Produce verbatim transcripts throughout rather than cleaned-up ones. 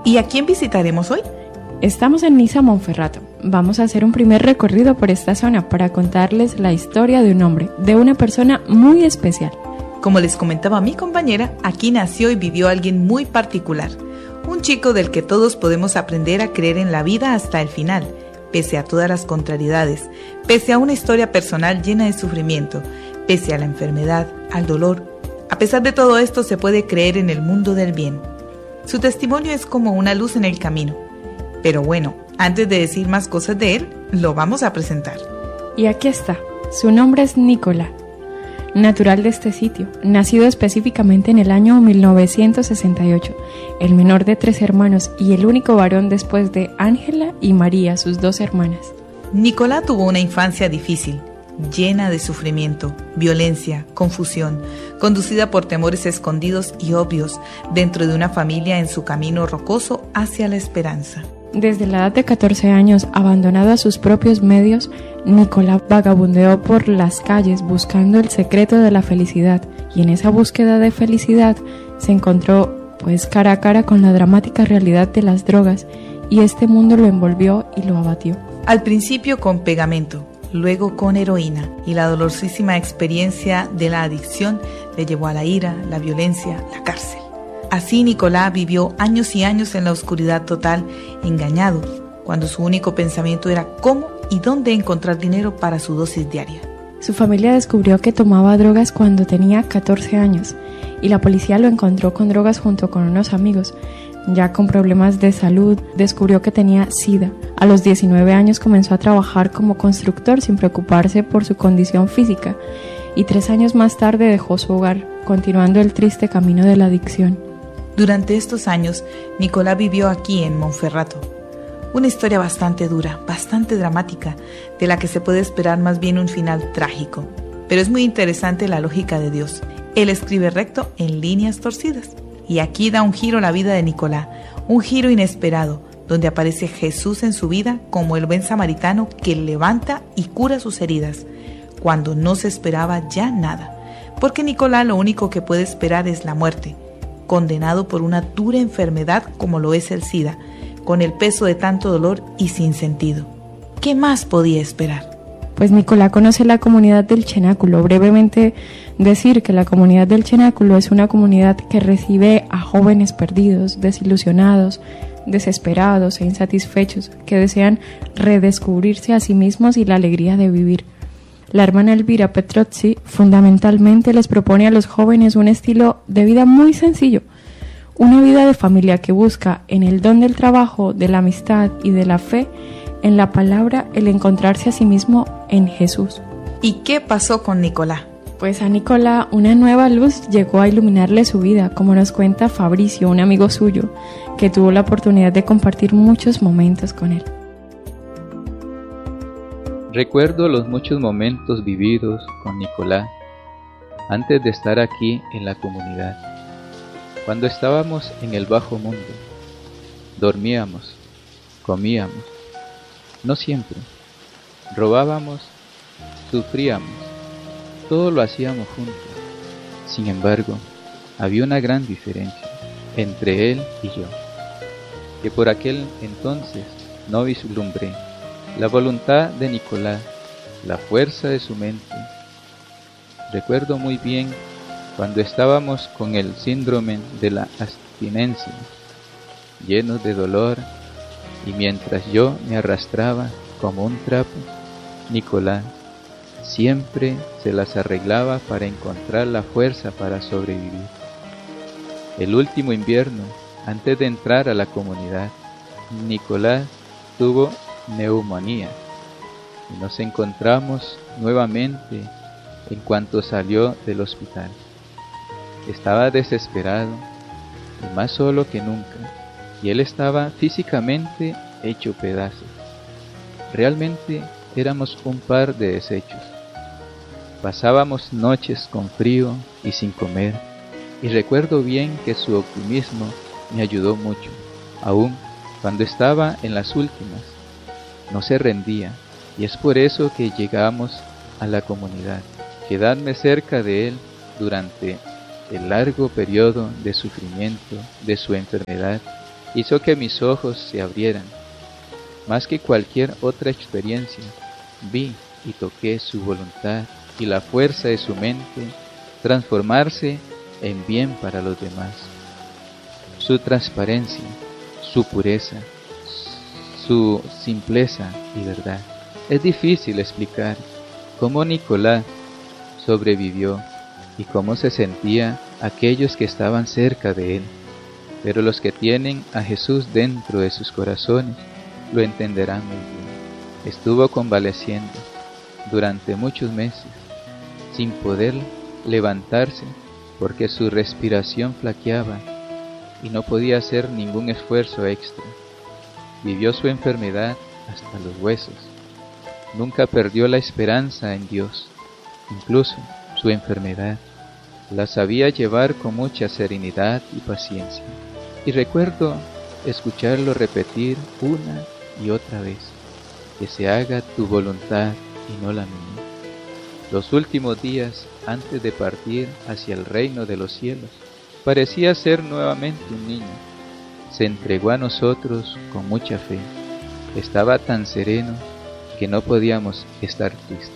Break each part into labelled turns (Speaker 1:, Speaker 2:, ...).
Speaker 1: ¿Y a quién visitaremos hoy?
Speaker 2: Estamos en Niza, Monferrato. Vamos a hacer un primer recorrido por esta zona para contarles la historia de un hombre, de una persona muy especial.
Speaker 1: Como les comentaba mi compañera, aquí nació y vivió alguien muy particular. Un chico del que todos podemos aprender a creer en la vida hasta el final, pese a todas las contrariedades, pese a una historia personal llena de sufrimiento, pese a la enfermedad, al dolor. A pesar de todo esto, se puede creer en el mundo del bien. Su testimonio es como una luz en el camino. Pero bueno, antes de decir más cosas de él, lo vamos a presentar.
Speaker 2: Y aquí está. Su nombre es Nicolás. Natural de este sitio, nacido específicamente en el año mil novecientos sesenta y ocho, el menor de tres hermanos y el único varón después de Ángela y María, sus dos hermanas.
Speaker 1: Nicolás tuvo una infancia difícil, llena de sufrimiento, violencia, confusión, conducida por temores escondidos y obvios dentro de una familia en su camino rocoso hacia la esperanza.
Speaker 2: Desde la edad de catorce años, abandonado a sus propios medios, Nicolás vagabundeó por las calles buscando el secreto de la felicidad, y en esa búsqueda de felicidad se encontró pues cara a cara con la dramática realidad de las drogas, y este mundo lo envolvió y lo abatió.
Speaker 1: Al principio con pegamento, luego con heroína, y la dolorosísima experiencia de la adicción le llevó a la ira, la violencia, la cárcel. Así Nicolás vivió años y años en la oscuridad total, engañado, cuando su único pensamiento era cómo y dónde encontrar dinero para su dosis diaria.
Speaker 2: Su familia descubrió que tomaba drogas cuando tenía catorce años, y la policía lo encontró con drogas junto con unos amigos. Ya con problemas de salud, descubrió que tenía SIDA. A los diecinueve años comenzó a trabajar como constructor sin preocuparse por su condición física, y tres años más tarde dejó su hogar, continuando el triste camino de la adicción.
Speaker 1: Durante estos años, Nicolás vivió aquí en Monferrato. Una historia bastante dura, bastante dramática, de la que se puede esperar más bien un final trágico. Pero es muy interesante la lógica de Dios. Él escribe recto en líneas torcidas. Y aquí da un giro a la vida de Nicolás, un giro inesperado, donde aparece Jesús en su vida como el buen samaritano que levanta y cura sus heridas, cuando no se esperaba ya nada. Porque Nicolás lo único que puede esperar es la muerte, condenado por una dura enfermedad como lo es el SIDA, con el peso de tanto dolor y sin sentido. ¿Qué más podía esperar?
Speaker 2: Pues Nicolás conoce la comunidad del Cenáculo. Brevemente decir que la comunidad del Cenáculo es una comunidad que recibe a jóvenes perdidos, desilusionados, desesperados e insatisfechos, que desean redescubrirse a sí mismos y la alegría de vivir. La hermana Elvira Petrozzi fundamentalmente les propone a los jóvenes un estilo de vida muy sencillo, una vida de familia que busca en el don del trabajo, de la amistad y de la fe, en la palabra, el encontrarse a sí mismo en Jesús.
Speaker 1: ¿Y qué pasó con Nicolás?
Speaker 2: Pues a Nicolás una nueva luz llegó a iluminarle su vida, como nos cuenta Fabricio, un amigo suyo, que tuvo la oportunidad de compartir muchos momentos con él.
Speaker 3: Recuerdo los muchos momentos vividos con Nicolás antes de estar aquí en la comunidad. Cuando estábamos en el bajo mundo, dormíamos, comíamos, no siempre, robábamos, sufríamos, todo lo hacíamos juntos. Sin embargo, había una gran diferencia entre él y yo, que por aquel entonces no vislumbré. La voluntad de Nicolás, la fuerza de su mente. Recuerdo muy bien cuando estábamos con el síndrome de la abstinencia, llenos de dolor, y mientras yo me arrastraba como un trapo, Nicolás siempre se las arreglaba para encontrar la fuerza para sobrevivir. El último invierno, antes de entrar a la comunidad, Nicolás tuvo neumonía y nos encontramos nuevamente en cuanto salió del hospital. Estaba desesperado y más solo que nunca, y él estaba físicamente hecho pedazos. Realmente éramos un par de desechos. Pasábamos noches con frío y sin comer, y recuerdo bien que su optimismo me ayudó mucho, aún cuando estaba en las últimas. No se rendía, y es por eso que llegamos a la comunidad. Quedarme cerca de él durante el largo periodo de sufrimiento de su enfermedad hizo que mis ojos se abrieran. Más que cualquier otra experiencia, vi y toqué su voluntad y la fuerza de su mente transformarse en bien para los demás. Su transparencia, su pureza, su simpleza y verdad. Es difícil explicar cómo Nicolás sobrevivió y cómo se sentía aquellos que estaban cerca de él, pero los que tienen a Jesús dentro de sus corazones lo entenderán muy bien. Estuvo convaleciendo durante muchos meses, sin poder levantarse porque su respiración flaqueaba y no podía hacer ningún esfuerzo extra. Vivió su enfermedad hasta los huesos. Nunca perdió la esperanza en Dios. Incluso su enfermedad la sabía llevar con mucha serenidad y paciencia. Y recuerdo escucharlo repetir una y otra vez: que se haga tu voluntad y no la mía. Los últimos días antes de partir hacia el reino de los cielos, parecía ser nuevamente un niño. Se entregó a nosotros con mucha fe. Estaba tan sereno que no podíamos estar tristes.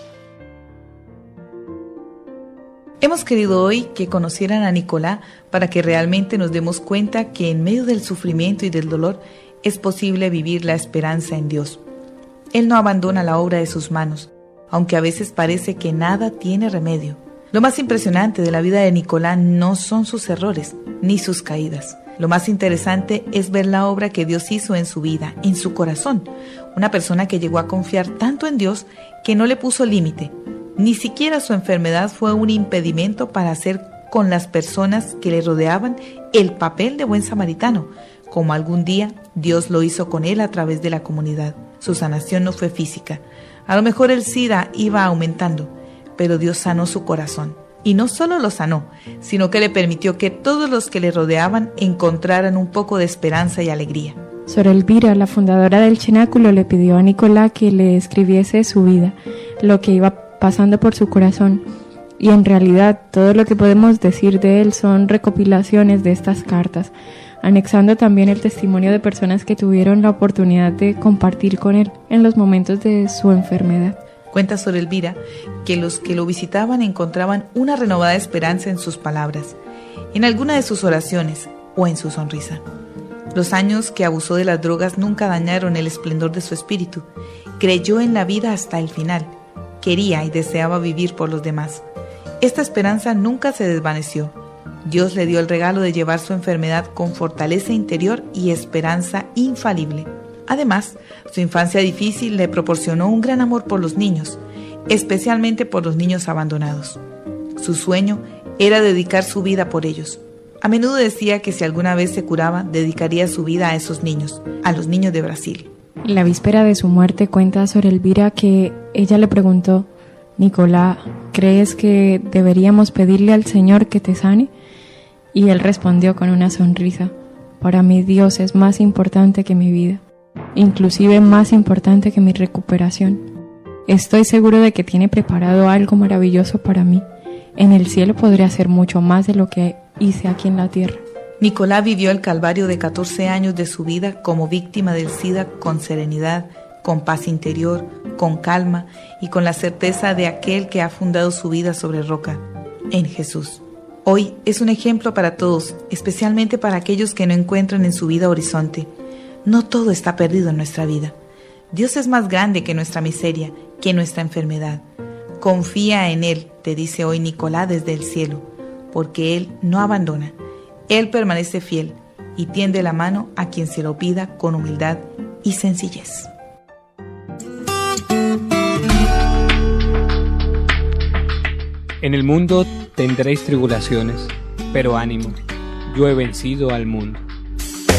Speaker 1: Hemos querido hoy que conocieran a Nicolás para que realmente nos demos cuenta que en medio del sufrimiento y del dolor es posible vivir la esperanza en Dios. Él no abandona la obra de sus manos, aunque a veces parece que nada tiene remedio. Lo más impresionante de la vida de Nicolás no son sus errores ni sus caídas. Lo más interesante es ver la obra que Dios hizo en su vida, en su corazón. Una persona que llegó a confiar tanto en Dios que no le puso límite. Ni siquiera su enfermedad fue un impedimento para hacer con las personas que le rodeaban el papel de buen samaritano, como algún día Dios lo hizo con él a través de la comunidad. Su sanación no fue física. A lo mejor el SIDA iba aumentando, pero Dios sanó su corazón. Y no solo lo sanó, sino que le permitió que todos los que le rodeaban encontraran un poco de esperanza y alegría.
Speaker 2: Sor Elvira, la fundadora del Cenáculo, le pidió a Nicolás que le escribiese su vida, lo que iba pasando por su corazón, y en realidad todo lo que podemos decir de él son recopilaciones de estas cartas, anexando también el testimonio de personas que tuvieron la oportunidad de compartir con él en los momentos de su enfermedad.
Speaker 1: Cuenta Sor Elvira que los que lo visitaban encontraban una renovada esperanza en sus palabras, en alguna de sus oraciones o en su sonrisa. Los años que abusó de las drogas nunca dañaron el esplendor de su espíritu. Creyó en la vida hasta el final. Quería y deseaba vivir por los demás. Esta esperanza nunca se desvaneció. Dios le dio el regalo de llevar su enfermedad con fortaleza interior y esperanza infalible. Además, su infancia difícil le proporcionó un gran amor por los niños, especialmente por los niños abandonados. Su sueño era dedicar su vida por ellos. A menudo decía que si alguna vez se curaba, dedicaría su vida a esos niños, a los niños de Brasil.
Speaker 2: La víspera de su muerte cuenta Sor Elvira que ella le preguntó: Nicolás, ¿crees que deberíamos pedirle al Señor que te sane? Y él respondió con una sonrisa: para mí Dios es más importante que mi vida, inclusive más importante que mi recuperación. Estoy seguro de que tiene preparado algo maravilloso para mí. En el cielo podré hacer mucho más de lo que hice aquí en la tierra.
Speaker 1: Nicolás vivió el calvario de catorce años de su vida como víctima del SIDA con serenidad, con paz interior, con calma y con la certeza de aquel que ha fundado su vida sobre roca, en Jesús. Hoy es un ejemplo para todos, especialmente para aquellos que no encuentran en su vida horizonte. No todo está perdido en nuestra vida. Dios es más grande que nuestra miseria, que nuestra enfermedad. Confía en Él, te dice hoy Nicolás desde el cielo, porque Él no abandona. Él permanece fiel y tiende la mano a quien se lo pida con humildad y sencillez.
Speaker 4: En el mundo tendréis tribulaciones, pero ánimo, yo he vencido al mundo.